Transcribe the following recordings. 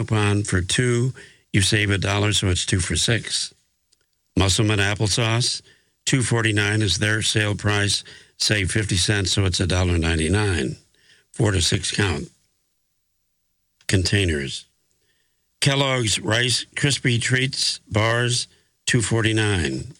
coupon for two. You save $1, so it's 2 for $6. Musselman applesauce, $2.49 is their sale price. Save 50 cents, so it's $1.99. 4 to 6 count containers. Kellogg's Rice Krispie Treats bars, $2.49.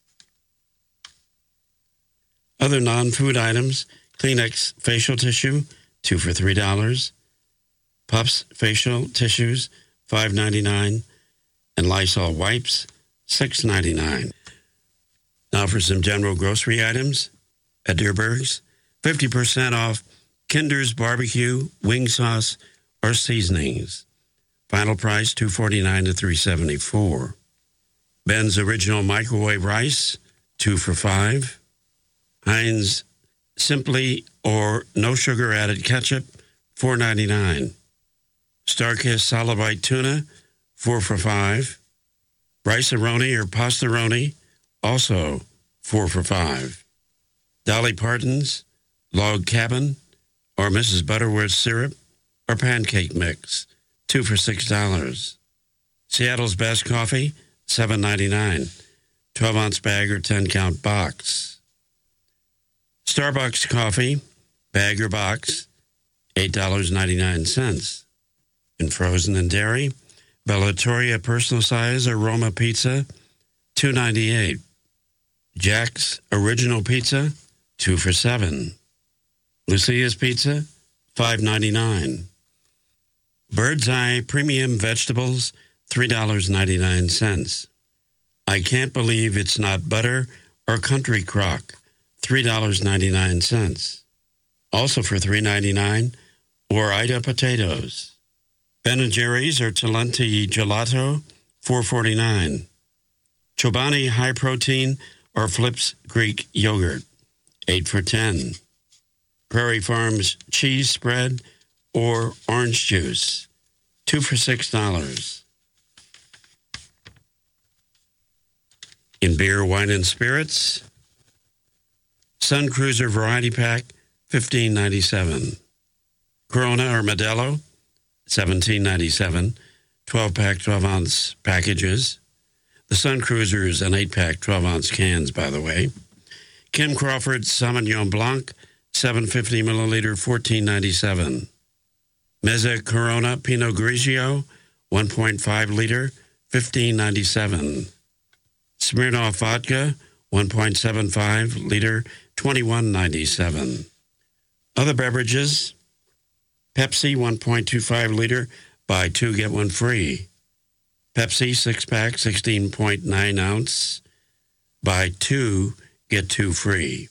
Other non-food items, Kleenex facial tissue, 2 for $3. Puffs facial tissues, $5.99. And Lysol wipes, $6.99. Now for some general grocery items at Dierberg's. 50% off Kinder's barbecue, wing sauce, or seasonings. Final price, $2.49 to $3.74. Ben's Original Microwave Rice, 2 for $5. Heinz Simply or No Sugar Added Ketchup, $4.99. Starkist Solid White Tuna, 4 for $5. Rice-A-Roni or Pasta-Roni, also 4 for $5. Dolly Parton's Log Cabin or Mrs. Butterworth's Syrup or Pancake Mix, 2 for $6. Seattle's Best Coffee, $7.99. 12-ounce bag or 10-count box. Starbucks coffee, bag or box, $8.99. In frozen and dairy, Bellatoria personal size or Roma pizza, $2.98. Jack's Original Pizza, 2 for $7. Lucia's Pizza, $5.99. Bird's Eye Premium Vegetables, $3.99. I Can't Believe It's Not Butter or Country Crock, $3.99. Also for $3.99, Ore-Ida potatoes. Ben & Jerry's or Talenti Gelato, $4.49. Chobani High Protein or Flips Greek Yogurt, 8 for $10. Prairie Farms Cheese Spread or Orange Juice, 2 for $6. In beer, wine, and spirits, Sun Cruiser Variety Pack, $15.97. Corona or Modelo, $17.97. 12-pack, 12-ounce packages. The Sun Cruiser is an 8-pack, 12-ounce cans, by the way. Kim Crawford Sauvignon Blanc, 750 milliliter, $14.97. Mezza Corona Pinot Grigio, 1.5 liter, $15.97. Smirnoff Vodka, 1.75 liter, $21.97. Other beverages, Pepsi, 1.25 liter, buy 2, get 1 free. Pepsi, 6-pack, 16.9 ounce, buy 2, get 2 free.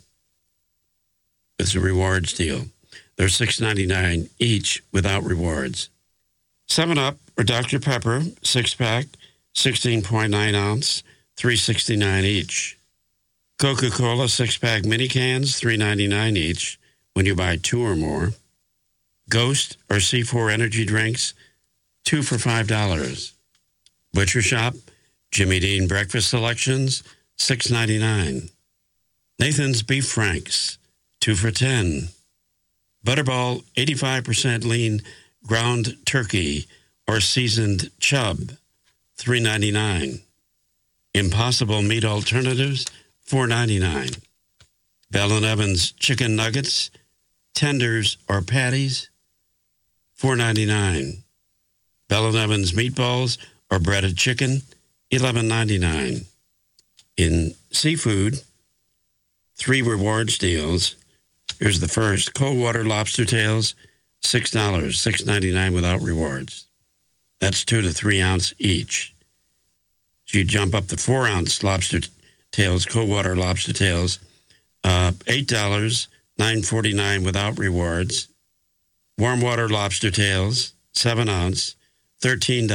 It's a rewards deal. They're $6.99 each without rewards. 7-Up or Dr. Pepper, 6-pack, 16.9 ounce, $3.69 each. Coca-Cola 6-pack mini cans, $3.99 each when you buy 2 or more. Ghost or C4 energy drinks, 2 for $5. Butcher Shop, Jimmy Dean breakfast selections, $6.99. Nathan's Beef Franks, 2 for $10. Butterball 85% lean ground turkey or seasoned chub, $3.99. Impossible meat alternatives, $4.99. Bell & Evans chicken nuggets, tenders or patties, $4.99. Bell & Evans meatballs or breaded chicken, $11.99. In seafood, 3 rewards deals. Here's the first. Cold water lobster tails, $6, $6.99 without rewards. That's 2 to 3 ounce each. So you jump up to 4 ounce lobster tails, cold water lobster tails, $8, $9.49 without rewards. Warm water lobster tails, 7 ounce, $13,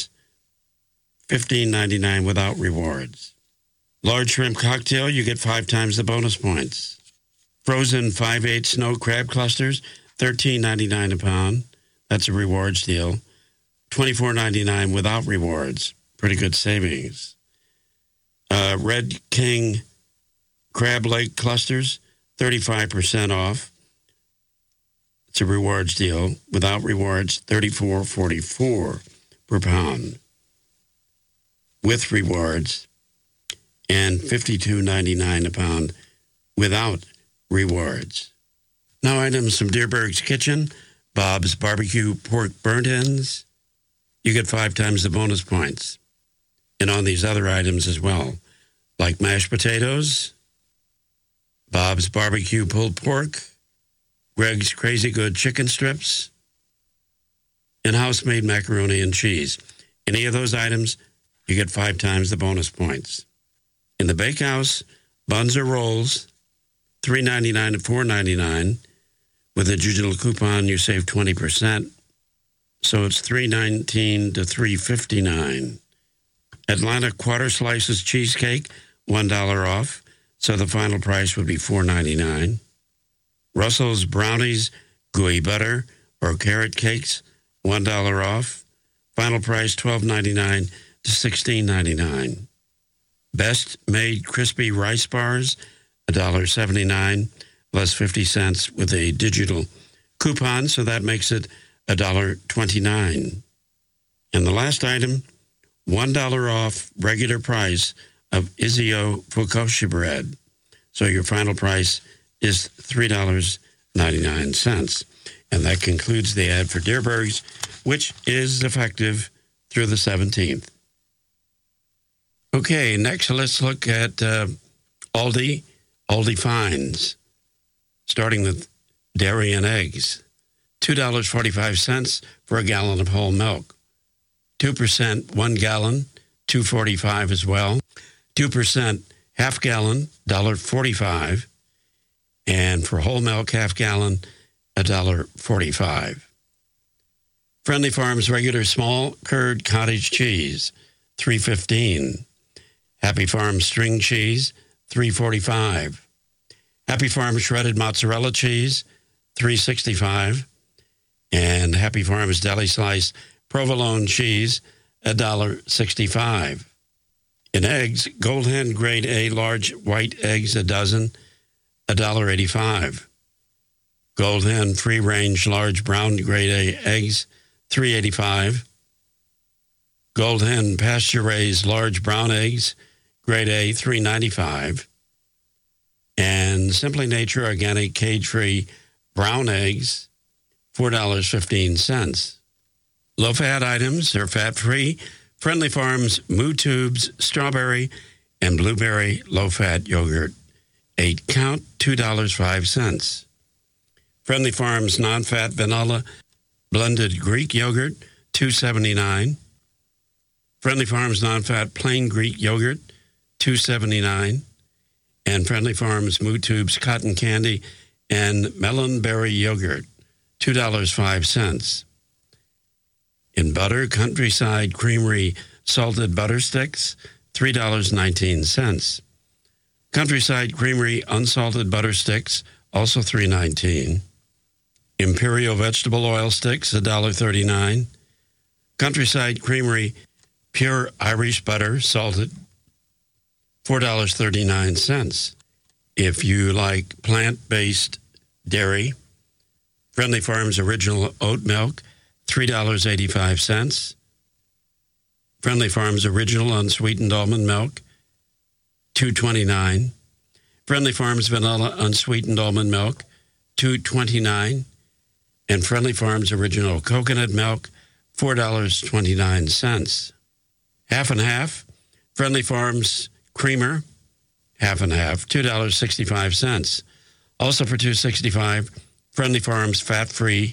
$15.99 without rewards. Large shrimp cocktail, you get 5 times the bonus points. Frozen 5/8 snow crab clusters, $13.99 a pound. That's a rewards deal. $24.99 without rewards. Pretty good savings. Red King crab leg clusters, 35% off. It's a rewards deal. Without rewards, $34.44. per pound with rewards, and $52.99 a pound without rewards. Now items from Dierberg's Kitchen, Bob's Barbecue Pork Burnt Ends. You get 5 times the bonus points. And on these other items as well, like mashed potatoes, Bob's Barbecue Pulled Pork, Greg's Crazy Good Chicken Strips, and house-made macaroni and cheese. Any of those items, you get 5 times the bonus points. In the bakehouse, buns or rolls, $3.99 to $4.99. With a digital coupon, you save 20%. So it's $3.19 to $3.59. Atlanta quarter slices cheesecake, $1 off. So the final price would be $4.99. Russell's Brownies Gooey Butter or Carrot Cakes, $1 off. Final price $12.99 to $16.99. Best Made Crispy Rice Bars, $1.79 plus 50 cents with a digital coupon, so that makes it $1.29. And the last item, $1 off regular price of Izio Fukoshi bread. So your final price is $3.99. And that concludes the ad for Dierberg's, which is effective through the 17th. Okay, next let's look at Aldi Finds, starting with dairy and eggs. $2.45 for a gallon of whole milk. 2% 1 gallon, $2.45 as well. 2% half gallon, $1.45. And for whole milk, half gallon, $1.45. Friendly Farms regular small curd cottage cheese, $3.15. Happy Farm string cheese, $3.45. Happy Farm shredded mozzarella cheese, $3.65. And Happy Farm's deli slice provolone cheese, $1.65. In eggs, Gold Hen grade A large white eggs a dozen, $1.85. Gold Hen free range large brown grade A eggs, $3.85. Gold Hen pasture raised large brown eggs, grade A, $3.95. And Simply Nature organic cage-free brown eggs, $4.15. Low-fat items are fat-free. Friendly Farms Moo Tubes strawberry and blueberry low-fat yogurt, 8 count, $2.05. Friendly Farms non-fat vanilla blended Greek yogurt, $2.79. Friendly Farms non-fat plain Greek yogurt, $2.79. And Friendly Farms Moo Tubes cotton candy and melon berry yogurt, $2.05. In butter, Countryside Creamery salted butter sticks, $3.19. Countryside Creamery unsalted butter sticks, also $3.19. Imperial vegetable oil sticks, $1.39. Countryside Creamery pure Irish butter, salted, $4.39. If you like plant-based dairy, Friendly Farms original oat milk, $3.85. Friendly Farms original unsweetened almond milk, $2.29. Friendly Farms vanilla unsweetened almond milk, $2.29. And Friendly Farms original coconut milk, $4.29. Half and half. Friendly Farms creamer, half and half, $2.65. Also for $2.65, Friendly Farms fat-free,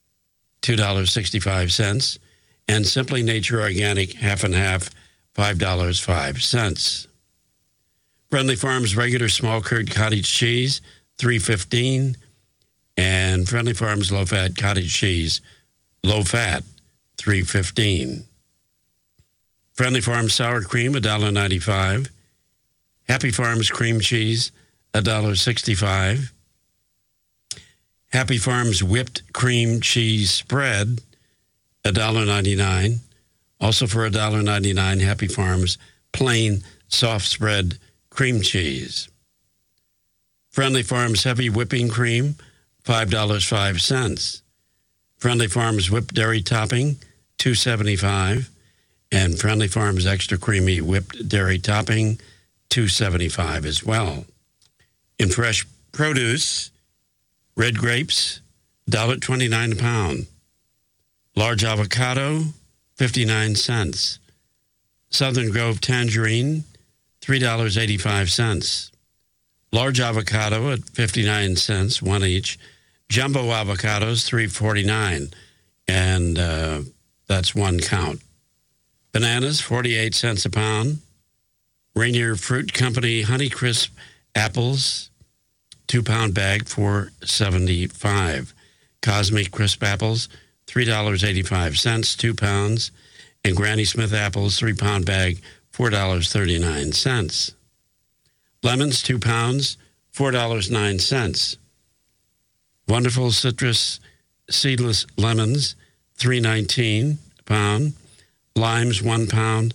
$2.65. And Simply Nature organic, half and half, $5.05. Friendly Farms regular small curd cottage cheese, $3.15. And Friendly Farms low-fat cottage cheese, low-fat, $3.15. Friendly Farms sour cream, $1.95. Happy Farms cream cheese, $1.65. Happy Farms whipped cream cheese spread, $1.99. Also for $1.99, Happy Farms plain soft spread cream cheese. Friendly Farms heavy whipping cream, $5.05. Friendly Farms whipped dairy topping, $2.75. And Friendly Farms Extra Creamy Whipped Dairy Topping, $2.75 as well. In fresh produce, red grapes, $1.29 a pound. Large avocado, 59 cents. Southern Grove tangerine, $3.85. Large avocado at 59 cents, one each. Jumbo avocados, $3.49, and that's one count. Bananas, 48 cents a pound. Rainier Fruit Company Honeycrisp apples, 2-pound bag, $4.75. Cosmic Crisp apples, $3.85, 2 pounds. And Granny Smith apples, 3-pound bag, $4.39. Lemons, 2 pounds, $4.09. Wonderful Citrus Seedless Lemons, $3.19 a pound. Limes, 1 pound,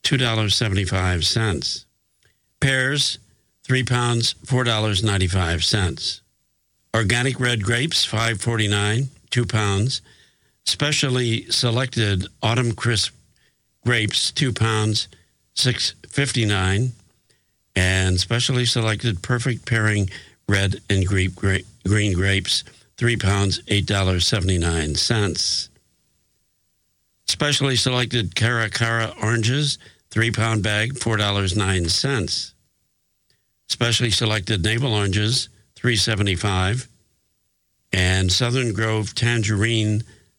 $2.75. Pears, 3 pounds, $4.95. Organic red grapes, $5.49, 2 pounds. Specially selected autumn crisp grapes, 2 pounds, $6.59. And specially selected perfect pairing red and green grapes, 3 pounds, $8.79. Specially selected Cara oranges, 3-pound bag, $4.09. Specially selected navel oranges, $3.75. And Southern Grove tangerine,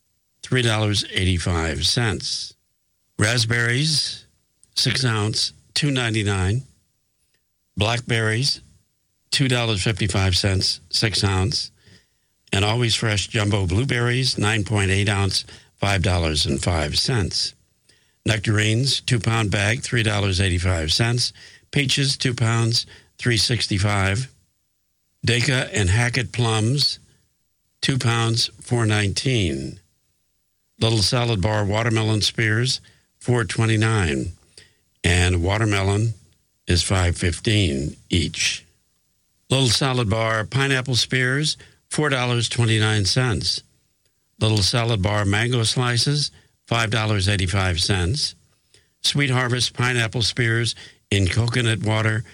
$3.85. Raspberries, 6 ounce, $2.99. Blackberries, $2.55, 6 ounce. And Always Fresh jumbo blueberries, 9.8 ounce, $5.05. Nectarines, 2-pound bag, $3.85. Peaches, 2 pounds, $3.65. Deka and Hackett plums, 2 pounds, $4.19. Little Salad Bar watermelon spears, $4.29. And watermelon is $5.15 each. Little Salad Bar pineapple spears, $4.29. Little Salad Bar mango slices, $5.85. Sweet Harvest pineapple spears in coconut water,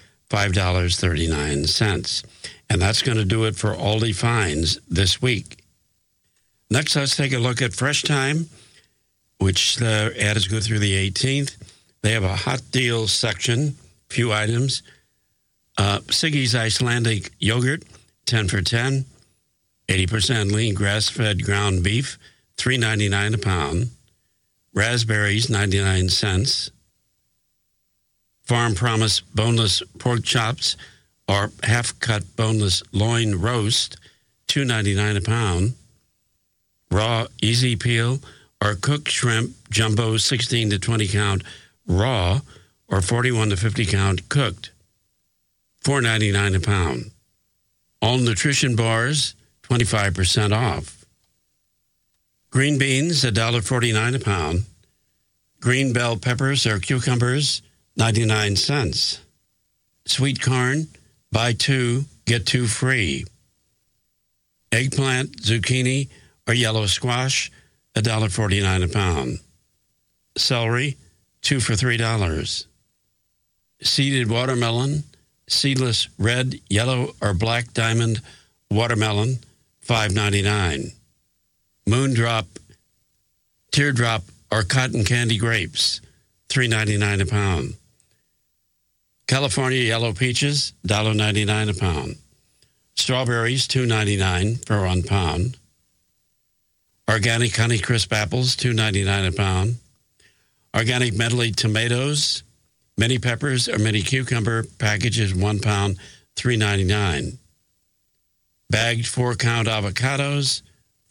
$5.39. And that's going to do it for Aldi Finds this week. Next, let's take a look at Fresh Time, which the ad is good through the 18th. They have a hot deals section, few items. Siggy's Icelandic yogurt, 10 for $10. 80% lean grass-fed ground beef, $3.99 a pound. Raspberries, 99 cents. Farm Promise boneless pork chops or half-cut boneless loin roast, $2.99 a pound. Raw easy peel or cooked shrimp jumbo 16 to 20 count raw or 41 to 50 count cooked, $4.99 a pound. All nutrition bars, 25% off. Green beans, $1.49 a pound. Green bell peppers or cucumbers, 99 cents. Sweet corn, buy 2, get 2 free. Eggplant, zucchini, or yellow squash, $1.49 a pound. Celery, 2 for $3. Seeded watermelon, seedless red, yellow, or black diamond watermelon, $5.99. Moondrop, teardrop, or cotton candy grapes, $3.99 a pound. California yellow peaches, $1.99 a pound. Strawberries, $2.99 for 1 pound. Organic Honeycrisp apples, $2.99 a pound. Organic medley tomatoes, mini peppers or mini cucumber packages, 1 pound, $3.99. Bagged 4-count avocados,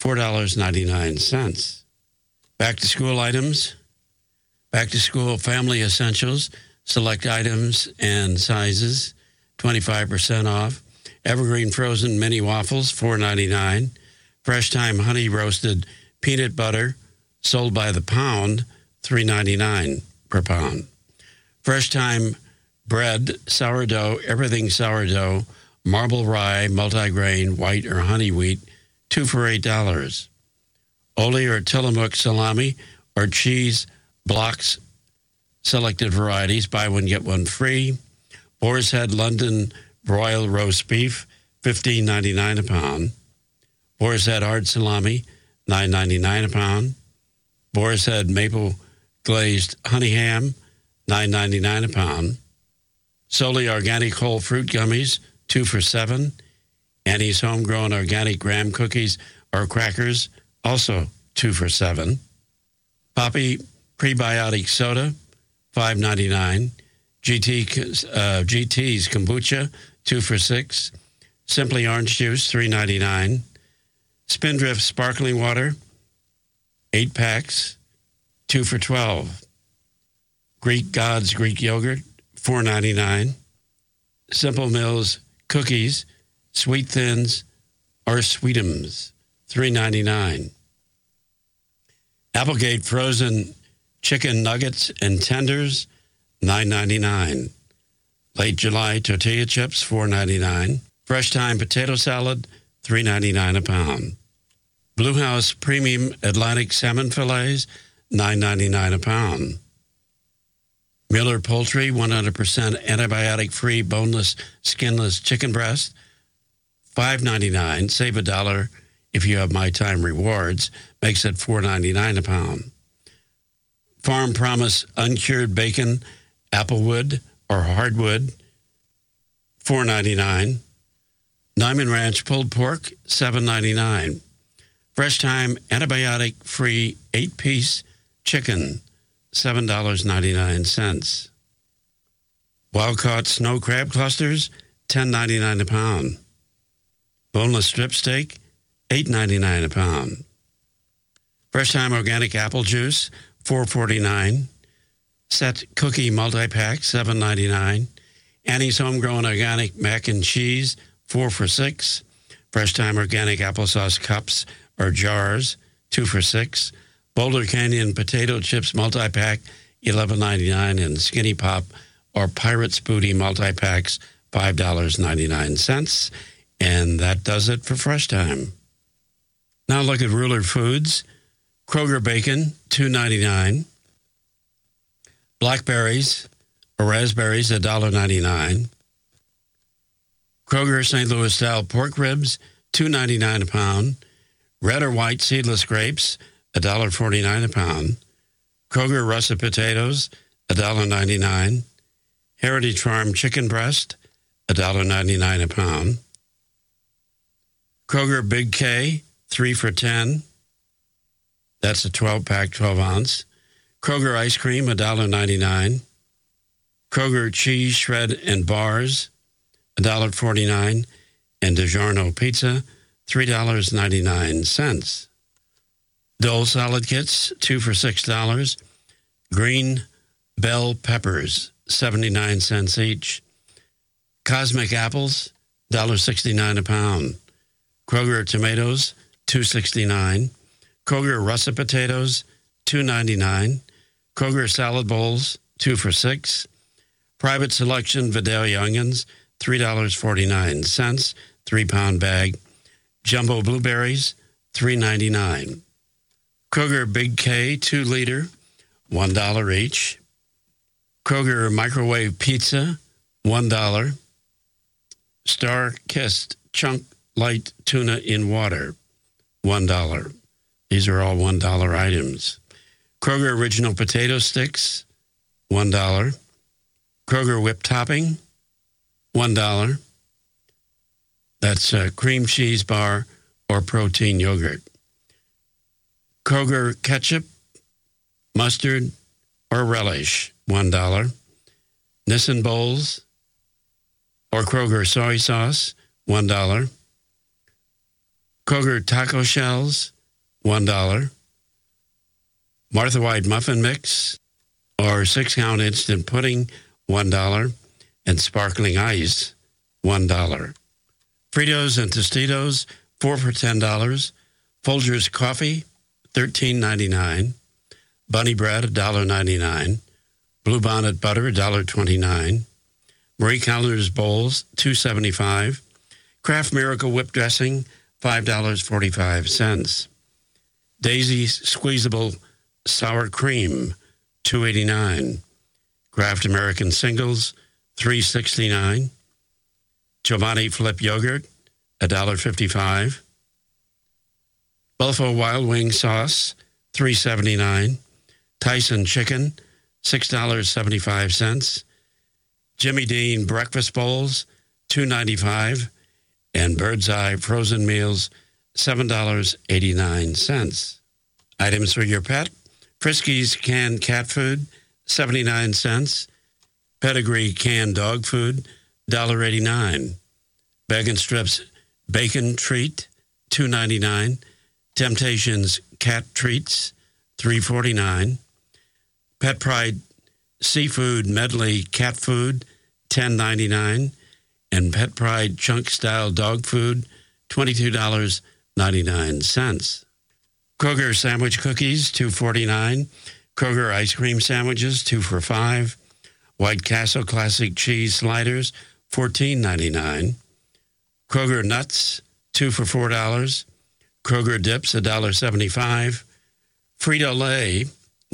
$4.99. Back to school items. Back to school family essentials, select items and sizes, 25% off. Evergreen frozen mini waffles, $4.99. Fresh Time honey roasted peanut butter, sold by the pound, $3.99 per pound. Fresh Time bread, sourdough, everything sourdough, marble rye, multigrain, white or honey wheat, 2 for $8. Ole or Tillamook salami, or cheese blocks, selected varieties, buy one, get one free. Boar's Head London broiled roast beef, $15.99 a pound. Boar's Head hard salami, $9.99 a pound. Boar's Head maple glazed honey ham, $9.99 a pound. Solely organic whole fruit gummies, 2 for $7. Annie's homegrown organic graham cookies or crackers, also 2 for $7. Poppy prebiotic soda, $5.99. GT's kombucha, 2 for $6. Simply orange juice, $3.99. Spindrift sparkling water, 8 packs, 2 for $12. Greek Gods Greek yogurt, $4.99. Simple Mills cookies, Sweet Thins or Sweetums, $3.99. Applegate frozen chicken nuggets and tenders, $9.99. Late July tortilla chips, $4.99. Fresh Thyme potato salad, $3.99 a pound. Blue House premium Atlantic salmon fillets, $9.99 a pound. Miller Poultry 100% antibiotic-free, boneless, skinless chicken breast, $5.99. Save $1 if you have My Time rewards. Makes it $4.99 a pound. Farm Promise uncured bacon, applewood or hardwood, $4.99. Nyman Ranch pulled pork, $7.99. Fresh Thyme antibiotic-free 8-piece chicken, $7.99. Wild-caught snow crab clusters, $10.99 a pound. Boneless strip steak, $8.99 a pound. Fresh Thyme organic apple juice, $4.49. Set cookie multi-pack, $7.99. Annie's homegrown organic mac and cheese, 4 for $6. Fresh Thyme organic applesauce cups or jars, 2 for $6. Boulder Canyon potato chips multi-pack, $11.99, and Skinny Pop or Pirate's Booty multi-packs, $5.99. And that does it for Fresh Thyme. Now look at Ruler Foods. Kroger bacon, $2.99. Blackberries or raspberries, $1.99. Kroger St. Louis style pork ribs, $2.99 a pound. Red or white seedless grapes, $1.49 a pound. Kroger russet potatoes, $1.99. Heritage Farm chicken breast, $1.99 a pound. Kroger Big K, 3 for $10. That's a 12-pack, 12-ounce. Kroger ice cream, $1.99. Kroger cheese shred and bars, $1.49. And DiGiorno pizza, $3.99. Dole salad kits, 2 for $6. Green bell peppers, 79 cents each. Cosmic apples, $1.69 a pound. Kroger tomatoes, $2.69. Kroger russet potatoes, $2.99. Kroger salad bowls, 2 for $6. Private Selection Vidalia onions, $3.49, 3-pound bag. Jumbo blueberries, $3.99. Kroger Big K 2-liter, $1 each. Kroger microwave pizza, $1. Star Kissed chunk light tuna in water, $1. These are all $1 items. Kroger original potato sticks, $1. Kroger whipped topping, $1. That's a cream cheese bar or protein yogurt. Kroger ketchup, mustard, or relish, $1. Nissin bowls or Kroger soy sauce, $1. Kroger taco shells, $1. Martha White muffin mix or 6-count instant pudding, $1. And sparkling ice, $1. Fritos and Tostitos, 4 for $10. Folgers coffee, $13.99. Bunny bread, $1.99. Bluebonnet butter, $1.29. Marie Callender's bowls, $2.75. Kraft Miracle whipped dressing, $5.45. Daisy's squeezable sour cream, $2.89. Kraft American Singles, $3.69. Giovanni Flip Yogurt, $1.55. Buffalo Wild Wing Sauce, $3.79. Tyson Chicken, $6.75. Jimmy Dean Breakfast Bowls, $2.95. And Bird's Eye Frozen Meals, $7.89. Items for your pet: Friskies canned cat food, 79 cents. Pedigree canned dog food, $1.89. Bag and Strips bacon treat, $2.99. Temptations cat treats, $3.49. Pet Pride seafood medley cat food, $10.99. And Pet Pride chunk style dog food, $22.99. Kroger sandwich cookies, $2.49. Kroger ice cream sandwiches, 2 for $5. White Castle classic cheese sliders, $14.99. Kroger nuts, 2 for $4. Kroger dips, $1.75. Frito-Lay,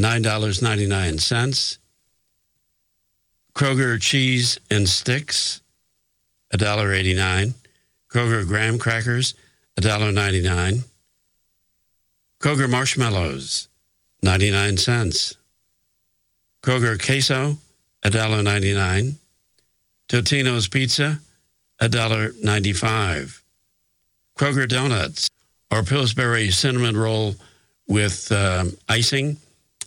$9.99. Kroger cheese and sticks, $1.89. Kroger graham crackers, $1.99. Kroger marshmallows, 99 cents. Kroger queso, $1.99. Totino's pizza, $1.95. Kroger donuts or Pillsbury cinnamon roll with icing,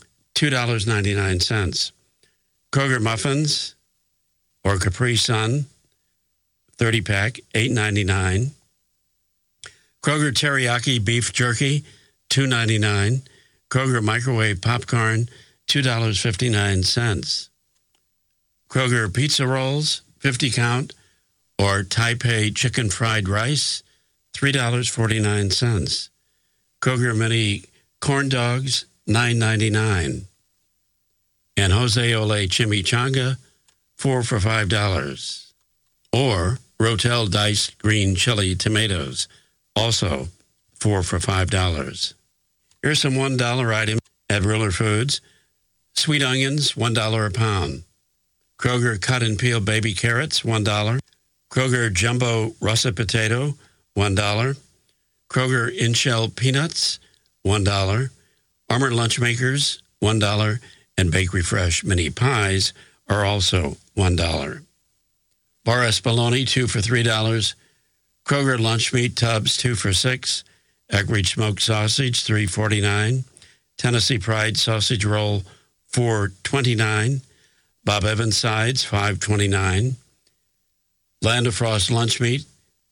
$2.99. Kroger muffins or Capri Sun, 30-pack, $8.99. Kroger teriyaki beef jerky, $2.99. Kroger microwave popcorn, $2.59. Kroger pizza rolls, 50 count, or Taipei chicken fried rice, $3.49. Kroger mini corn dogs, $9.99. And Jose Ole chimichanga, 4 for $5. Or Rotel diced green chili tomatoes, also 4 for $5. Here's some $1 items at Ruler Foods. Sweet onions, $1 a pound. Kroger cut and peel baby carrots, $1. Kroger jumbo russet potato, $1. Kroger in-shell peanuts, $1. Armour Lunch Makers, $1. And Bakery Fresh mini pies are also $1. Bar Espoloni, 2 for $3. Kroger lunch meat tubs, 2 for $6. Eckrich smoked sausage, $3.49. Tennessee Pride sausage roll, $4.29. Bob Evans sides, $5.29. Land of Frost lunch meat,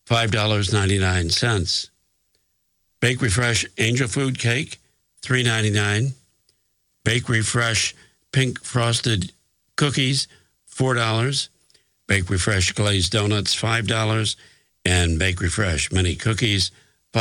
$5.99. Bakery Fresh Angel Food Cake, $3.99. Bakery Fresh Pink Frosted Cookies, $4. Bakery Fresh Glazed Donuts, $5. And Bakery Fresh Mini Cookies,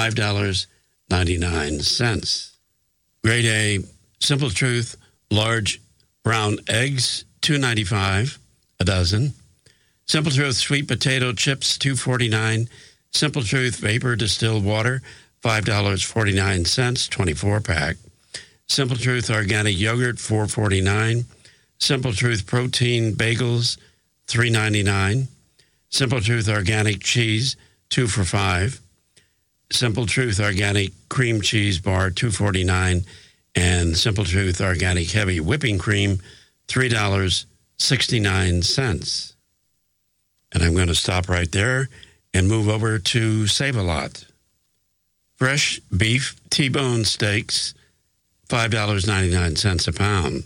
$5.99. Grade A Simple Truth Large Brown Eggs, $2.95 a dozen. Simple Truth Sweet Potato Chips, $2.49. Simple Truth Vapor Distilled Water, $5.49, 24-pack. Simple Truth Organic Yogurt, $4.49. Simple Truth Protein Bagels, $3.99. Simple Truth Organic Cheese, 2 for $5. Simple Truth Organic Cream Cheese Bar, $2.49. And Simple Truth Organic Heavy Whipping Cream, $3.69. And I'm going to stop right there and move over to Save-A-Lot. Fresh beef T-bone steaks, $5.99 a pound.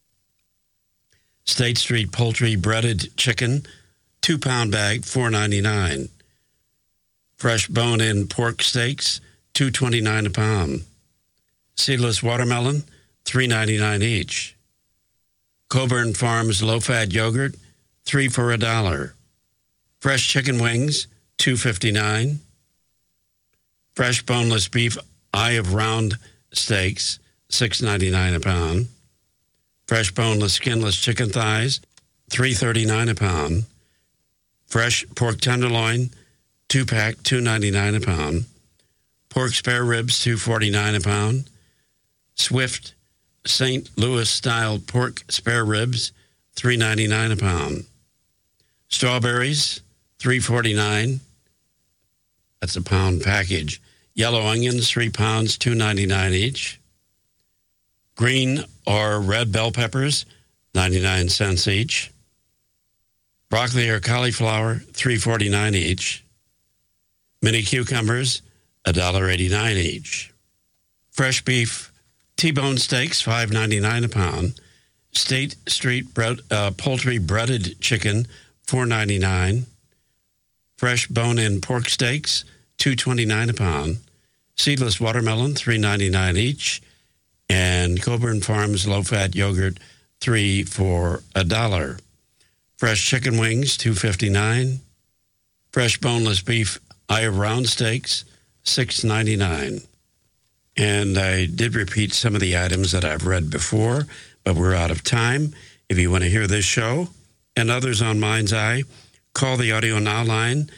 State Street Poultry breaded chicken, 2-pound bag, $4.99. Fresh bone-in pork steaks, $2.29 a pound. Seedless watermelon, $3.99 each. Coburn Farms low-fat yogurt, 3 for $1. Fresh chicken wings, $2.59. Fresh boneless beef eye of round steaks, $6.99 a pound. Fresh boneless skinless chicken thighs, $3.39 a pound. Fresh pork tenderloin, 2-pack, $2.99 a pound. Pork spare ribs, $2.49 a pound. Swift St. Louis-style pork spare ribs, $3.99 a pound. Strawberries, $3.49. That's a pound package. Yellow onions, 3 pounds, $2.99 each. Green or red bell peppers, 99 cents each. Broccoli or cauliflower, $3.49 each. Mini cucumbers, $1.89 each. Fresh beef T-bone steaks, $5.99 a pound. State Street poultry breaded chicken, $4.99. Fresh bone-in pork steaks, $2.29 a pound. Seedless watermelon, $3.99 each. And Coburn Farms low-fat yogurt, 3 for $1. Fresh chicken wings, $2.59. Fresh boneless beef Iowa round steaks, $6.99. And I did repeat some of the items that I've read before, but we're out of time. If you want to hear this show and others on Mind's Eye, call the Audio Now line,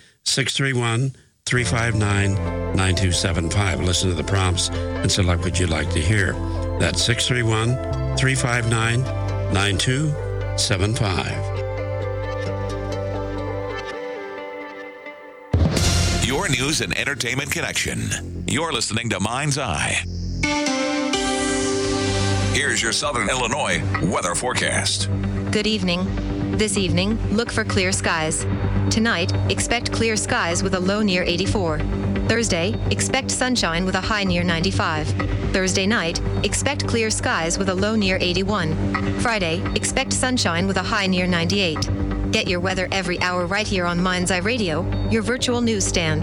631-359-9275. Listen to the prompts and select what you'd like to hear. That's 631-359-9275. Your news and entertainment connection. You're listening to Mind's Eye. Here's your Southern Illinois weather forecast. Good evening. This evening, look for clear skies. Tonight, expect clear skies with a low near 84. Thursday, expect sunshine with a high near 95. Thursday night, expect clear skies with a low near 81. Friday, expect sunshine with a high near 98. Get your weather every hour right here on Mind's Eye Radio, your virtual newsstand.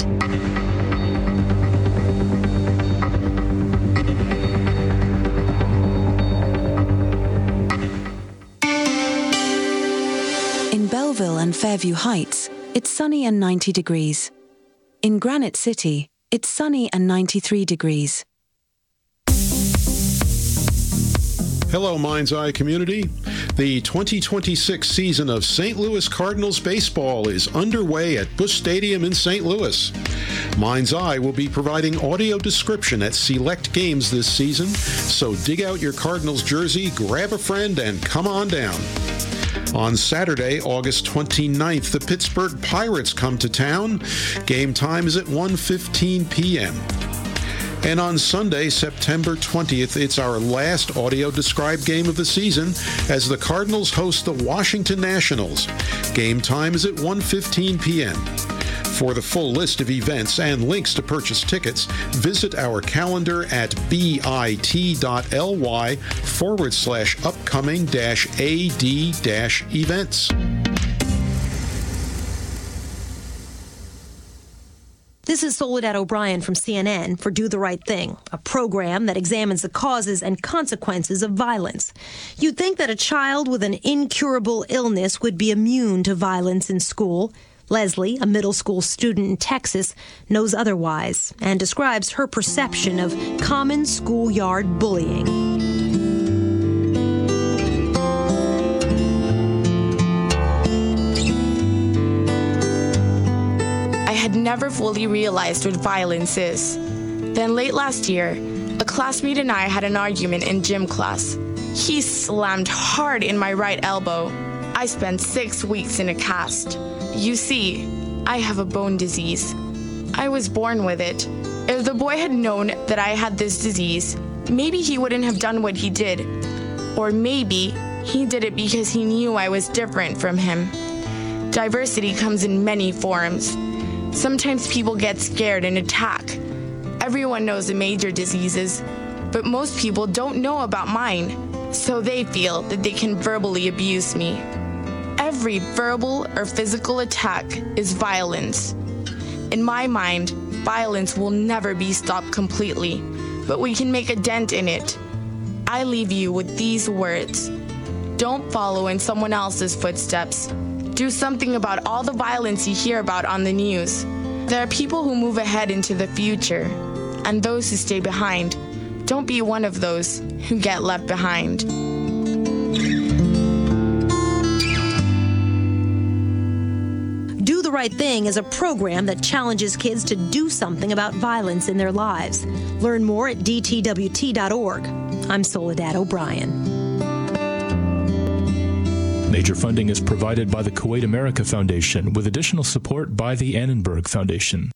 In Belleville and Fairview Heights, it's sunny and 90 degrees. In Granite City, it's sunny and 93 degrees. Hello, Mind's Eye community. The 2026 season of St. Louis Cardinals baseball is underway at Busch Stadium in St. Louis. Mind's Eye will be providing audio description at select games this season, so dig out your Cardinals jersey, grab a friend, and come on down. On Saturday, August 29th, the Pittsburgh Pirates come to town. Game time is at 1:15 p.m. And on Sunday, September 20th, it's our last audio-described game of the season as the Cardinals host the Washington Nationals. Game time is at 1:15 p.m. For the full list of events and links to purchase tickets, visit our calendar at bit.ly/upcoming-ad-events. This is Soledad O'Brien from CNN for Do the Right Thing, a program that examines the causes and consequences of violence. You'd think that a child with an incurable illness would be immune to violence in school. Leslie, a middle school student in Texas, knows otherwise and describes her perception of common schoolyard bullying. I had never fully realized what violence is. Then late last year, a classmate and I had an argument in gym class. He slammed hard in my right elbow. I spent 6 weeks in a cast. You see, I have a bone disease. I was born with it. If the boy had known that I had this disease, maybe he wouldn't have done what he did. Or maybe he did it because he knew I was different from him. Diversity comes in many forms. Sometimes people get scared and attack. Everyone knows the major diseases, but most people don't know about mine, so they feel that they can verbally abuse me. Every verbal or physical attack is violence. In my mind, violence will never be stopped completely, but we can make a dent in it. I leave you with these words. Don't follow in someone else's footsteps. Do something about all the violence you hear about on the news. There are people who move ahead into the future, and those who stay behind. Don't be one of those who get left behind. Do the Right Thing is a program that challenges kids to do something about violence in their lives. Learn more at dtwt.org. I'm Soledad O'Brien. Major funding is provided by the Kuwait America Foundation with additional support by the Annenberg Foundation.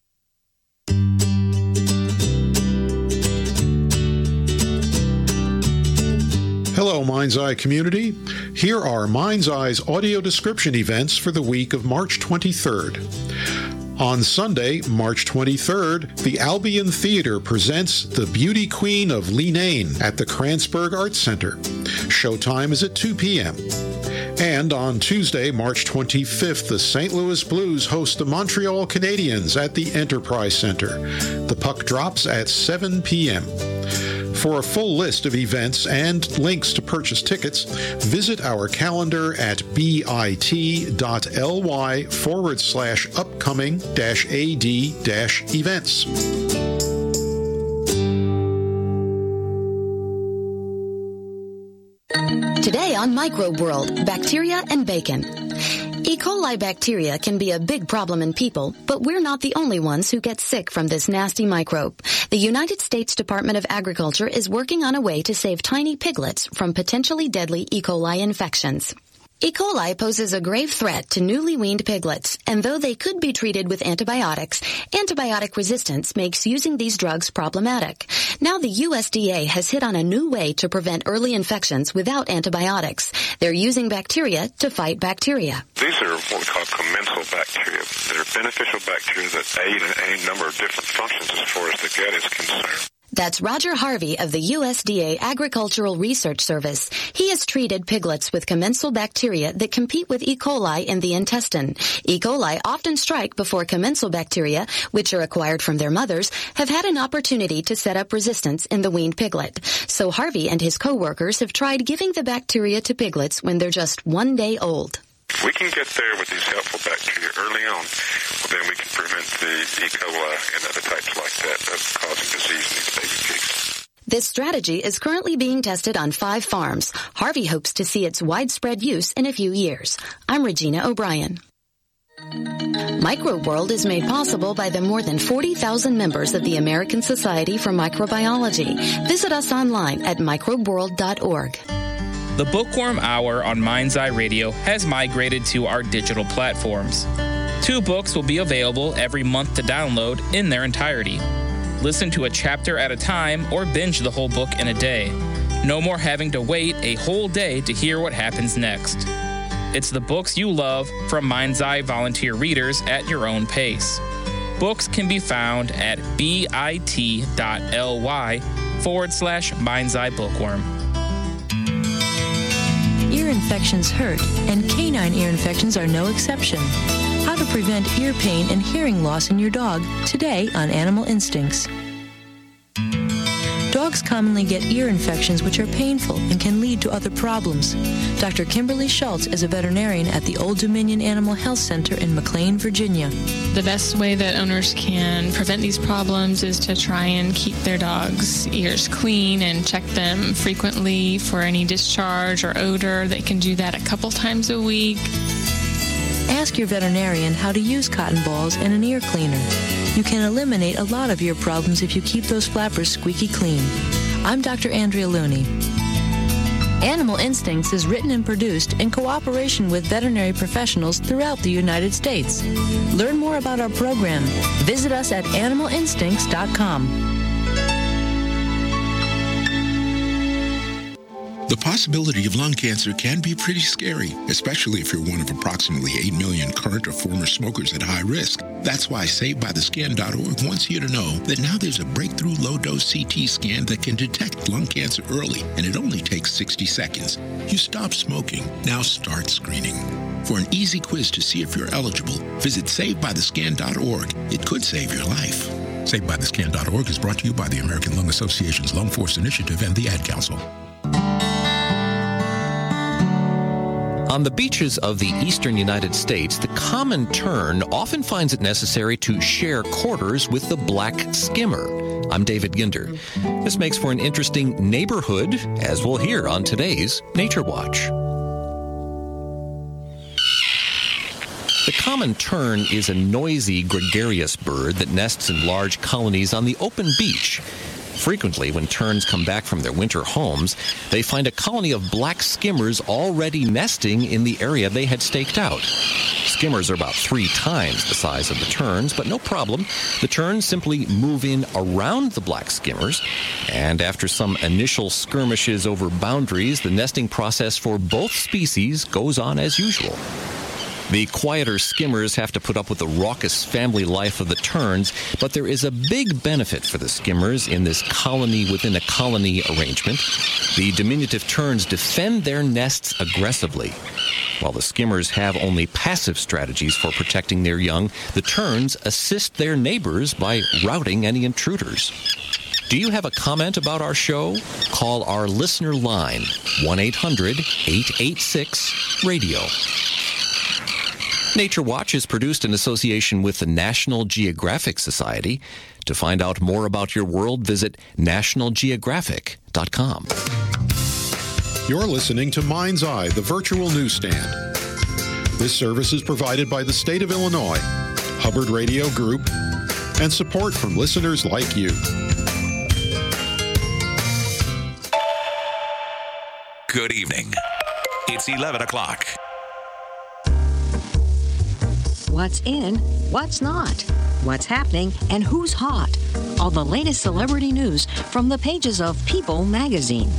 Hello, Mind's Eye community. Here are Mind's Eye's audio description events for the week of March 23rd. On Sunday, March 23rd, the Albion Theater presents The Beauty Queen of Leenane at the Kranzberg Arts Center. Showtime is at 2 p.m. And on Tuesday, March 25th, the St. Louis Blues host the Montreal Canadiens at the Enterprise Center. The puck drops at 7 p.m. For a full list of events and links to purchase tickets, visit our calendar at bit.ly/upcoming-ad-events. Today on Microbe World, bacteria and bacon. E. coli bacteria can be a big problem in people, but we're not the only ones who get sick from this nasty microbe. The United States Department of Agriculture is working on a way to save tiny piglets from potentially deadly E. coli infections. E. coli poses a grave threat to newly weaned piglets, and though they could be treated with antibiotics, antibiotic resistance makes using these drugs problematic. Now the USDA has hit on a new way to prevent early infections without antibiotics. They're using bacteria to fight bacteria. These are what we call commensal bacteria. They're beneficial bacteria that aid in a number of different functions as far as the gut is concerned. That's Roger Harvey of the USDA Agricultural Research Service. He has treated piglets with commensal bacteria that compete with E. coli in the intestine. E. coli often strike before commensal bacteria, which are acquired from their mothers, have had an opportunity to set up resistance in the weaned piglet. So Harvey and his co-workers have tried giving the bacteria to piglets when they're just 1 day old. If we can get there with these helpful bacteria early on, well, then we can prevent the E. coli and other types like that of causing disease in these baby pigs. This strategy is currently being tested on 5 farms. Harvey hopes to see its widespread use in a few years. I'm Regina O'Brien. Microbe World is made possible by the more than 40,000 members of the American Society for Microbiology. Visit us online at microbeworld.org. The Bookworm Hour on Mind's Eye Radio has migrated to our digital platforms. 2 books will be available every month to download in their entirety. Listen to a chapter at a time or binge the whole book in a day. No more having to wait a whole day to hear what happens next. It's the books you love from Mind's Eye volunteer readers at your own pace. Books can be found at bit.ly/Mind's Eye Bookworm. Ear infections hurt, and canine ear infections are no exception. How to prevent ear pain and hearing loss in your dog, today on Animal Instincts. Dogs commonly get ear infections which are painful and can lead to other problems. Dr. Kimberly Schultz is a veterinarian at the Old Dominion Animal Health Center in McLean, Virginia. The best way that owners can prevent these problems is to try and keep their dogs' ears clean and check them frequently for any discharge or odor. They can do that a couple times a week. Ask your veterinarian how to use cotton balls and an ear cleaner. You can eliminate a lot of ear problems if you keep those flappers squeaky clean. I'm Dr. Andrea Looney. Animal Instincts is written and produced in cooperation with veterinary professionals throughout the United States. Learn more about our program. Visit us at animalinstincts.com. The possibility of lung cancer can be pretty scary, especially if you're one of approximately 8 million current or former smokers at high risk. That's why SaveByTheScan.org wants you to know that now there's a breakthrough low-dose CT scan that can detect lung cancer early, and it only takes 60 seconds. You stop smoking, now start screening. For an easy quiz to see if you're eligible, visit SaveByTheScan.org. It could save your life. SaveByTheScan.org is brought to you by the American Lung Association's Lung Force Initiative and the Ad Council. On the beaches of the eastern United States, the common tern often finds it necessary to share quarters with the black skimmer. I'm David Ginder. This makes for an interesting neighborhood, as we'll hear on today's Nature Watch. The common tern is a noisy, gregarious bird that nests in large colonies on the open beach. Frequently, when terns come back from their winter homes, they find a colony of black skimmers already nesting in the area they had staked out. Skimmers are about 3 times the size of the terns, but no problem. The terns simply move in around the black skimmers, and after some initial skirmishes over boundaries, the nesting process for both species goes on as usual. The quieter skimmers have to put up with the raucous family life of the terns, but there is a big benefit for the skimmers in this colony-within-a-colony arrangement. The diminutive terns defend their nests aggressively. While the skimmers have only passive strategies for protecting their young, the terns assist their neighbors by routing any intruders. Do you have a comment about our show? Call our listener line, 1-800-886-RADIO. Nature Watch is produced in association with the National Geographic Society. To find out more about your world, visit nationalgeographic.com. You're listening to Mind's Eye, the virtual newsstand. This service is provided by the state of Illinois, Hubbard Radio Group, and support from listeners like you. Good evening. It's 11 o'clock. What's in, what's not, what's happening, and who's hot. All the latest celebrity news from the pages of People magazine.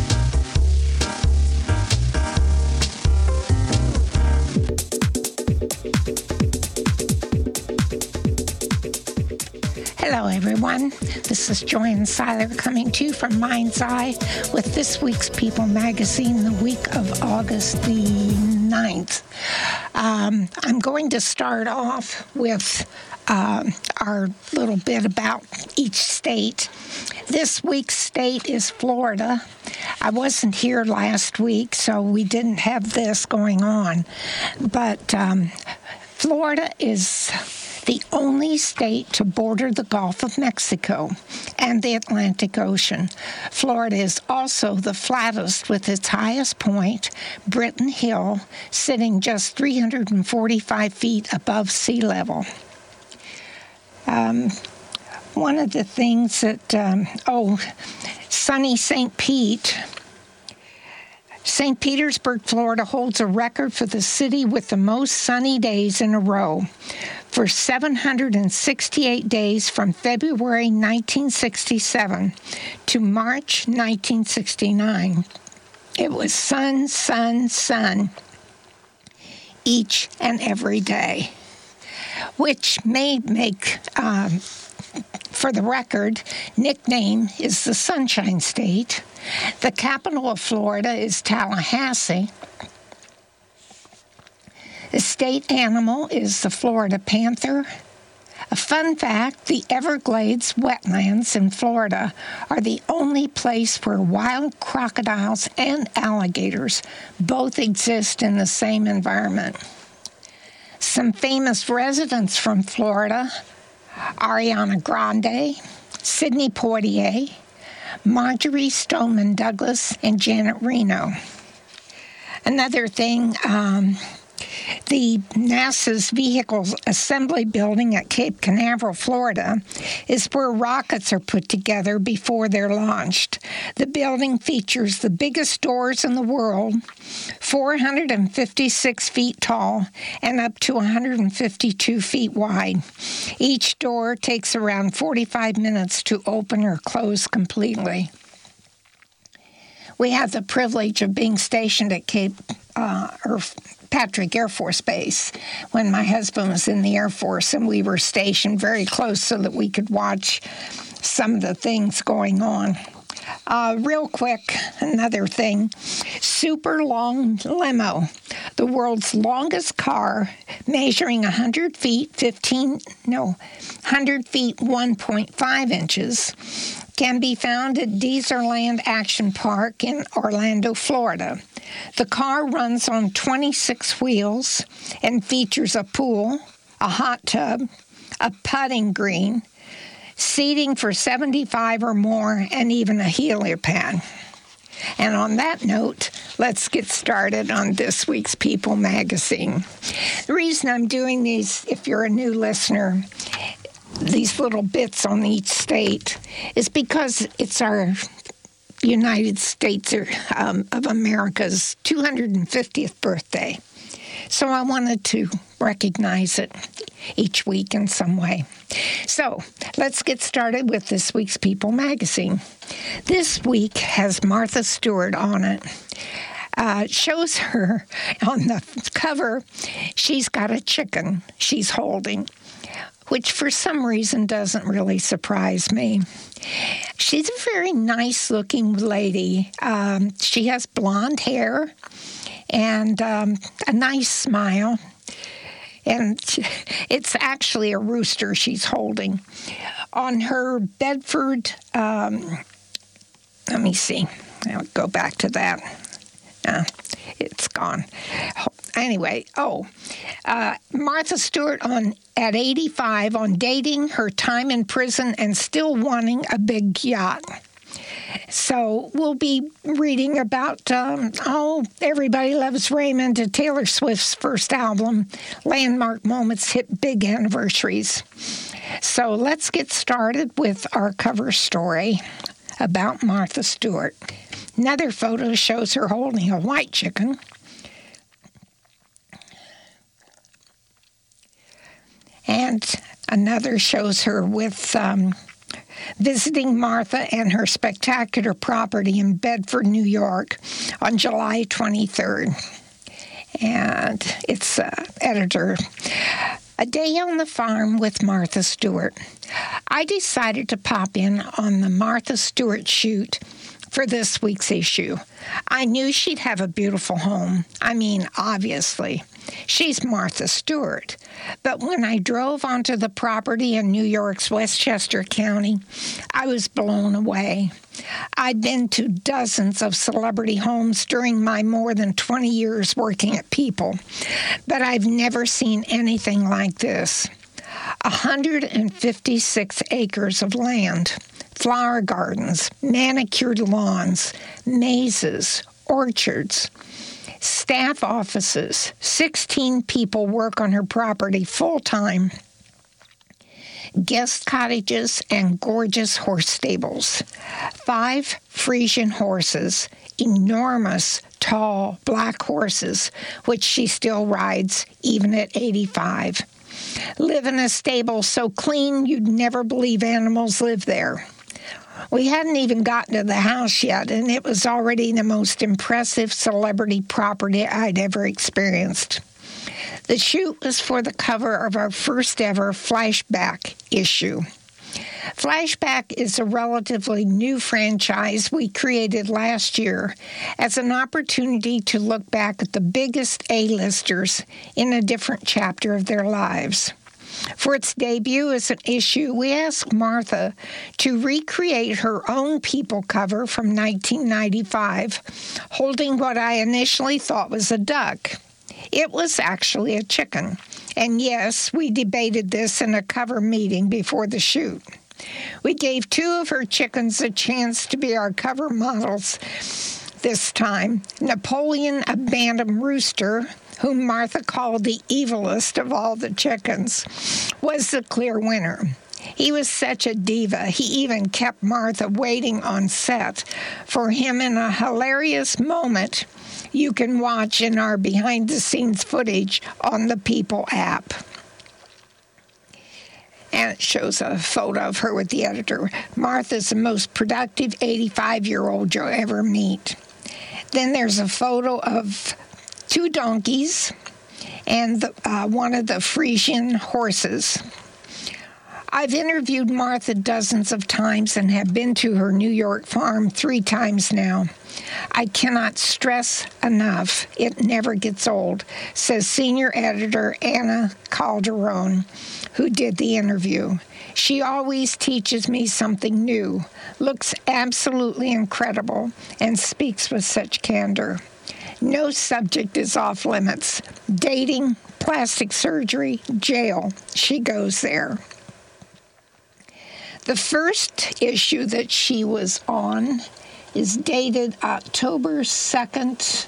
Hello, everyone. This is Joanne Seiler coming to you from Mind's Eye with this week's People magazine, the week of August the 9th. I'm going to start off with our little bit about each state. This week's state is Florida. I wasn't here last week, so we didn't have this going on. But Florida is the only state to border the Gulf of Mexico and the Atlantic Ocean. Florida is also the flattest, with its highest point, Britton Hill, sitting just 345 feet above sea level. One of the things that, sunny St. Pete. St. Petersburg, Florida holds a record for the city with the most sunny days in a row. For 768 days from February 1967 to March 1969, it was sun, sun, sun each and every day, which may make, for the record, nickname is the Sunshine State. The capital of Florida is Tallahassee. The state animal is the Florida panther. A fun fact, the Everglades wetlands in Florida are the only place where wild crocodiles and alligators both exist in the same environment. Some famous residents from Florida: Ariana Grande, Sidney Poitier, Marjorie Stoneman Douglas, and Janet Reno. Another thing, the NASA's Vehicle Assembly Building at Cape Canaveral, Florida, is where rockets are put together before they're launched. The building features the biggest doors in the world, 456 feet tall and up to 152 feet wide. Each door takes around 45 minutes to open or close completely. We had the privilege of being stationed at Patrick Air Force Base when my husband was in the Air Force, and we were stationed very close so that we could watch some of the things going on. Real quick, another thing, super long limo, the world's longest car, measuring 100 feet, 1.5 inches, can be found at Dezerland Action Park in Orlando, Florida. The car runs on 26 wheels and features a pool, a hot tub, a putting green, seating for 75 or more, and even a helipad. And on that note, let's get started on this week's People magazine. The reason I'm doing these, if you're a new listener, these little bits on each state is because it's our United States of America's 250th birthday. So I wanted to recognize it each week in some way. So let's get started with this week's People magazine. This week has Martha Stewart on it. Shows her on the cover, she's got a chicken she's holding, which for some reason doesn't really surprise me. She's a very nice-looking lady. She has blonde hair and a nice smile. And it's actually a rooster she's holding. On her Bedford, let me see. I'll go back to that. It's gone. Anyway, Martha Stewart at 85 on dating, her time in prison, and still wanting a big yacht. So we'll be reading about, Everybody Loves Raymond, to Taylor Swift's first album, landmark moments hit big anniversaries. So let's get started with our cover story about Martha Stewart. Another photo shows her holding a white chicken. And another shows her with visiting Martha and her spectacular property in Bedford, New York on July 23rd. And it's editor. A day on the farm with Martha Stewart. I decided to pop in on the Martha Stewart shoot for this week's issue. I knew she'd have a beautiful home. I mean, obviously. She's Martha Stewart. But when I drove onto the property in New York's Westchester County, I was blown away. I'd been to dozens of celebrity homes during my more than 20 years working at People, but I've never seen anything like this. 156 acres of land, flower gardens, manicured lawns, mazes, orchards, staff offices. 16 people work on her property full-time. Guest cottages and gorgeous horse stables. 5 Frisian horses, enormous, tall, black horses, which she still rides even at 85. Live in a stable so clean you'd never believe animals live there. We hadn't even gotten to the house yet, and it was already the most impressive celebrity property I'd ever experienced. The shoot was for the cover of our first ever Flashback issue. Flashback is a relatively new franchise we created last year as an opportunity to look back at the biggest A-listers in a different chapter of their lives. For its debut as an issue, we asked Martha to recreate her own People cover from 1995, holding what I initially thought was a duck. It was actually a chicken. And yes, we debated this in a cover meeting before the shoot. We gave 2 of her chickens a chance to be our cover models this time. Napoleon, a bantam rooster, whom Martha called the evilest of all the chickens, was the clear winner. He was such a diva, he even kept Martha waiting on set for him in a hilarious moment you can watch in our behind-the-scenes footage on the People app. And it shows a photo of her with the editor. Martha's the most productive 85-year-old you'll ever meet. Then there's a photo of 2 donkeys and one of the Frisian horses. I've interviewed Martha dozens of times and have been to her New York farm 3 times now. I cannot stress enough, it never gets old, says senior editor Anna Calderon, who did the interview. She always teaches me something new, looks absolutely incredible, and speaks with such candor. No subject is off limits. Dating, plastic surgery, jail, she goes there. The first issue that she was on is dated October 2nd,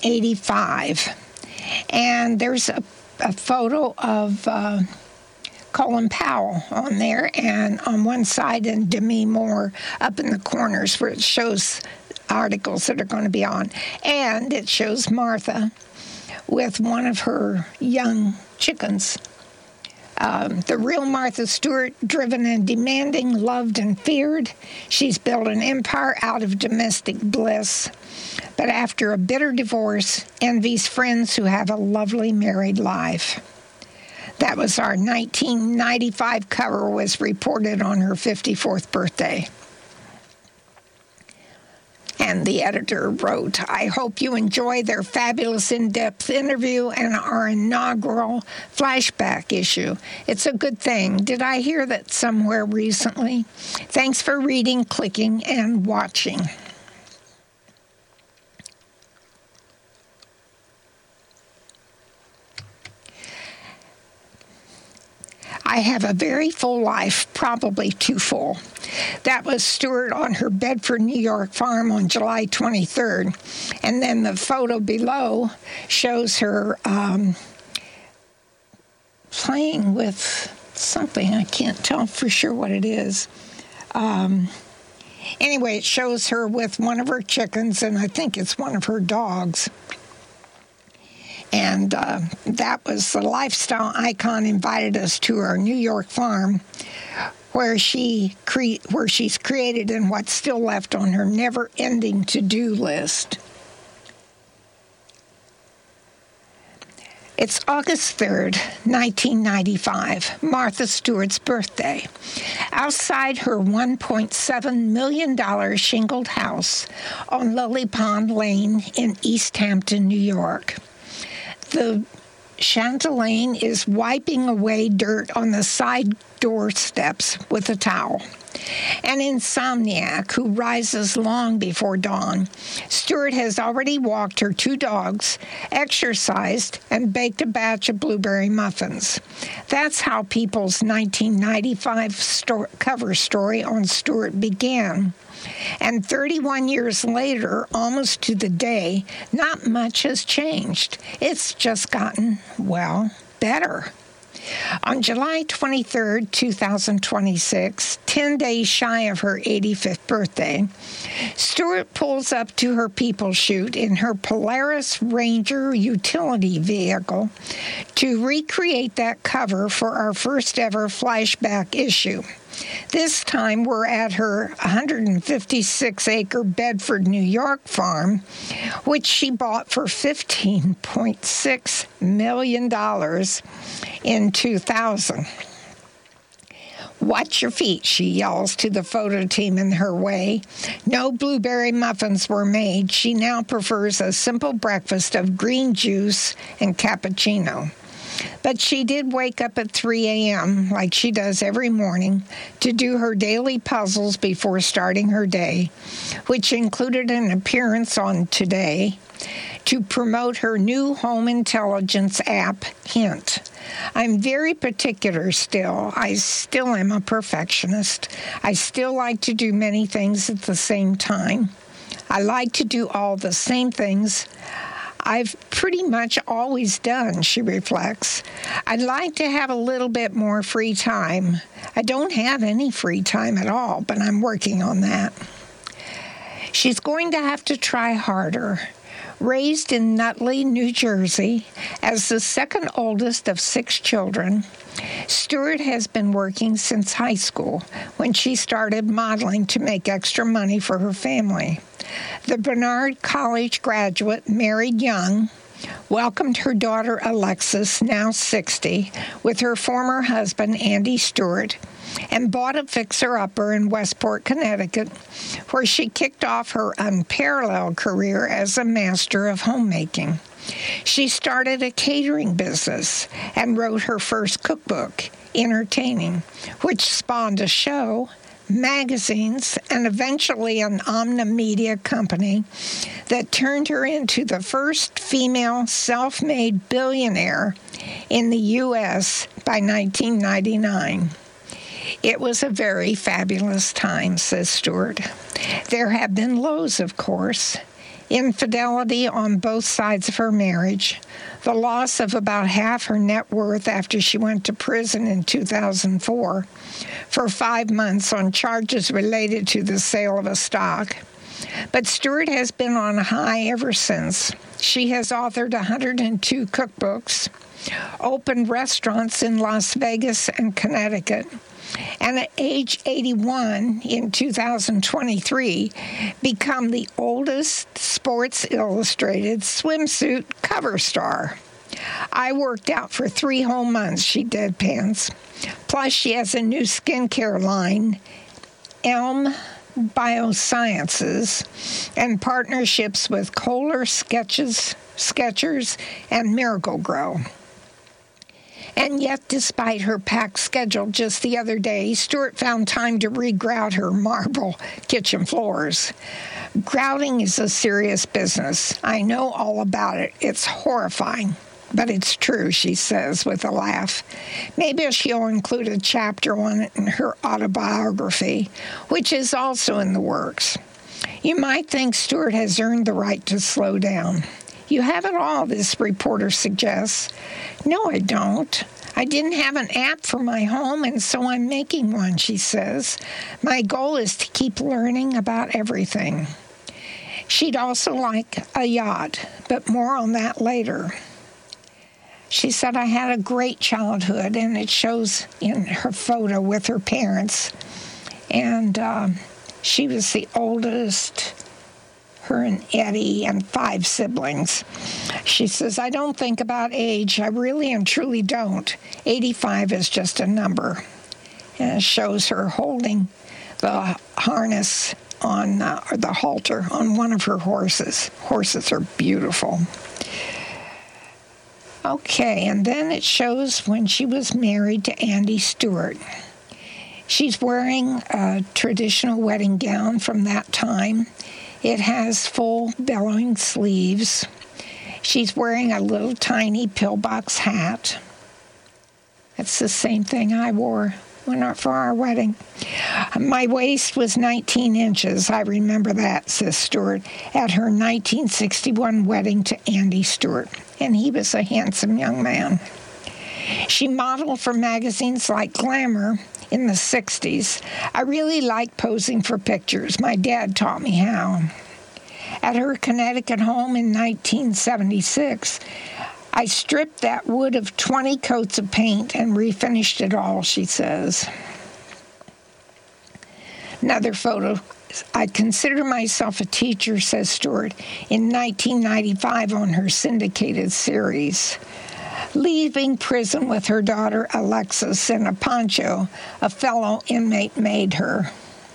1985. And there's a photo of Colin Powell on there, and on one side, and Demi Moore up in the corners where it shows articles that are going to be on. And it shows Martha with one of her young chickens. The real Martha Stewart, driven and demanding, loved and feared. She's built an empire out of domestic bliss. But after a bitter divorce, envies friends who have a lovely married life. That was our 1995 cover, was reported on her 54th birthday. And the editor wrote, I hope you enjoy their fabulous in-depth interview and our inaugural flashback issue. It's a good thing. Did I hear that somewhere recently? Thanks for reading, clicking, and watching. I have a very full life, probably too full. That was Stewart on her Bedford, New York farm on July 23rd. And then the photo below shows her playing with something. I can't tell for sure what it is. Anyway, it shows her with one of her chickens, and I think it's one of her dogs. And that was the lifestyle icon invited us to our New York farm, where she's created and what's still left on her never-ending to-do list. It's August 3rd, 1995, Martha Stewart's birthday. Outside her $1.7 million shingled house on Lily Pond Lane in East Hampton, New York. The chatelaine is wiping away dirt on the side door steps with a towel. An insomniac who rises long before dawn, Stewart has already walked her 2 dogs, exercised, and baked a batch of blueberry muffins. That's how People's 1995 cover story on Stewart began. And 31 years later, almost to the day, not much has changed. It's just gotten, well, better. On July 23, 2026, 10 days shy of her 85th birthday, Stewart pulls up to her people shoot in her Polaris Ranger utility vehicle to recreate that cover for our first ever flashback issue. This time we're at her 156-acre Bedford, New York farm, which she bought for $15.6 million in 2000. Watch your feet, she yells to the photo team in her way. No blueberry muffins were made. She now prefers a simple breakfast of green juice and cappuccino. But she did wake up at 3 a.m., like she does every morning, to do her daily puzzles before starting her day, which included an appearance on Today to promote her new home intelligence app, Hint. I'm very particular still. I still am a perfectionist. I still like to do many things at the same time. I like to do all the same things I've pretty much always done, she reflects. I'd like to have a little bit more free time. I don't have any free time at all, but I'm working on that. She's going to have to try harder. Raised in Nutley, New Jersey, as the second oldest of 6 children, Stewart has been working since high school, when she started modeling to make extra money for her family. The Barnard College graduate married young, welcomed her daughter Alexis, now 60, with her former husband Andy Stewart, and bought a fixer-upper in Westport, Connecticut, where she kicked off her unparalleled career as a master of homemaking. She started a catering business and wrote her first cookbook, Entertaining, which spawned a show, magazines, and eventually an Omna Media company that turned her into the first female self-made billionaire in the U.S. by 1999. It was a very fabulous time, says Stewart. There have been lows, of course. infidelity on both sides of her marriage, the loss of about half her net worth after she went to prison in 2004 for 5 months on charges related to the sale of a stock. But Stewart has been on a high ever since. She has authored 102 cookbooks, opened restaurants in Las Vegas and Connecticut, and at age 81 in 2023, become the oldest Sports Illustrated swimsuit cover star. I worked out for 3 whole months, she deadpans. Plus, she has a new skincare line, Elm Biosciences, and partnerships with Kohler Skechers, and Miracle-Gro. And yet, despite her packed schedule just the other day, Stewart found time to re-grout her marble kitchen floors. Grouting is a serious business. I know all about it. It's horrifying. But it's true, she says with a laugh. Maybe she'll include a chapter on it in her autobiography, which is also in the works. You might think Stewart has earned the right to slow down. You have it all, this reporter suggests. No, I don't. I didn't have an app for my home, and so I'm making one, she says. My goal is to keep learning about everything. She'd also like a yacht, but more on that later. She said, I had a great childhood, and it shows in her photo with her parents. And she was the oldest, her and Eddie, and 5 siblings. She says, I don't think about age. I really and truly don't. 85 is just a number. And it shows her holding the harness on, or the halter on one of her horses. Horses are beautiful. Okay, and then it shows when she was married to Andy Stewart. She's wearing a traditional wedding gown from that time. It has full billowing sleeves. She's wearing a little tiny pillbox hat. It's the same thing I wore for our wedding. My waist was 19 inches. I remember that, says Stewart, at her 1961 wedding to Andy Stewart. And he was a handsome young man. She modeled for magazines like Glamour in the 60s. I really like posing for pictures. My dad taught me how. At her Connecticut home in 1976, I stripped that wood of 20 coats of paint and refinished it all, she says. Another photo. I consider myself a teacher, says Stewart, in 1995 on her syndicated series. Leaving prison with her daughter Alexis in a poncho a fellow inmate made her.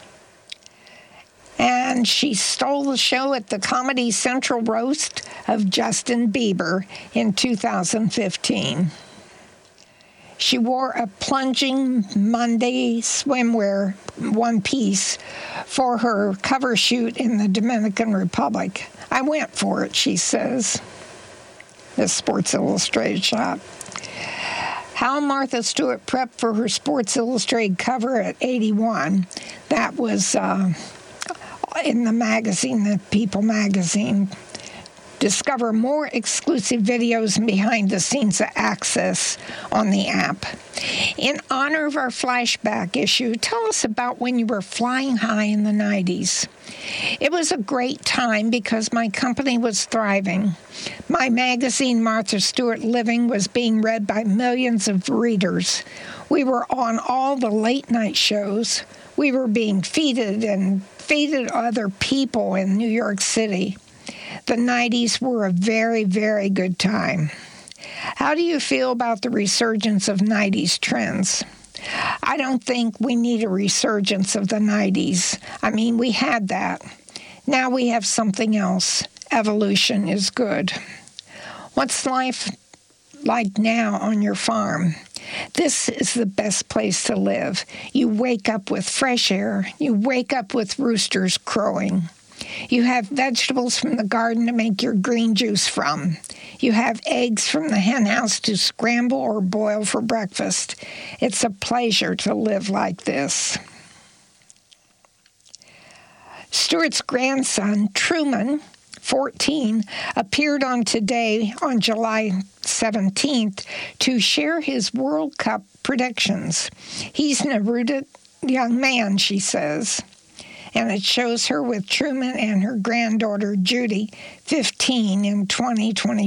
And she stole the show at the Comedy Central roast of Justin Bieber in 2015. She wore a plunging Monday swimwear one-piece for her cover shoot in the Dominican Republic. I went for it, she says. The Sports Illustrated shot. How Martha Stewart prepped for her Sports Illustrated cover at 81. That was in the magazine, the People magazine. Discover more exclusive videos and behind-the-scenes access on the app. In honor of our flashback issue, tell us about when you were flying high in the 90s. It was a great time because my company was thriving. My magazine, Martha Stewart Living, was being read by millions of readers. We were on all the late-night shows. We were being feted other people in New York City. The 90s were a very, very good time. How do you feel about the resurgence of 90s trends? I don't think we need a resurgence of the 90s. I mean, we had that. Now we have something else. Evolution is good. What's life like now on your farm? This is the best place to live. You wake up with fresh air. You wake up with roosters crowing. You have vegetables from the garden to make your green juice from. You have eggs from the hen house to scramble or boil for breakfast. It's a pleasure to live like this. Stewart's grandson, Truman, 14, appeared on Today on July 17th to share his World Cup predictions. He's an erudite young man, she says. And it shows her with Truman and her granddaughter Judy, 15, in 2020.